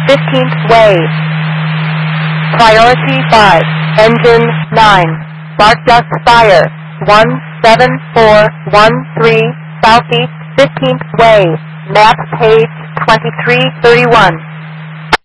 15th Way. Priority 5, Engine 9, Spark Duct Fire, 17413 Southeast 15th Way, map page 2331.